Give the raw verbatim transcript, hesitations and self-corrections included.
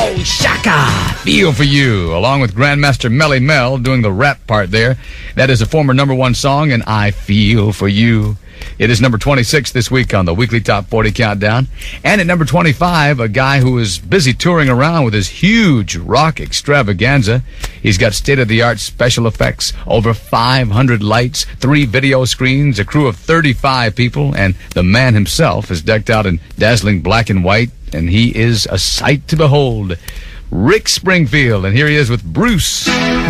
Oh, Shaka! Feel for You, along with Grandmaster Melly Mel doing the rap part there. That is a former number one song, and I Feel for You. It is number twenty-six this week on the weekly Top forty Countdown. And at number twenty-five, a guy who is busy touring around with his huge rock extravaganza. He's got state-of-the-art special effects, over five hundred lights, three video screens, a crew of thirty-five people, and the man himself is decked out in dazzling black and white, and he is a sight to behold. Rick Springfield, and here he is with Bruce.